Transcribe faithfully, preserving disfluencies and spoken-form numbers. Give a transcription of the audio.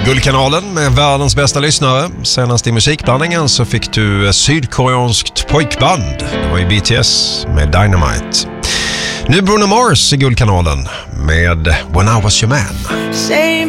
Guldkanalen med världens bästa lyssnare. Senast i musikblandningen så fick du sydkoreanskt pojkband. Det var ju B T S med Dynamite. Nu Bruno Mars i Guldkanalen med When I Was Your Man. Same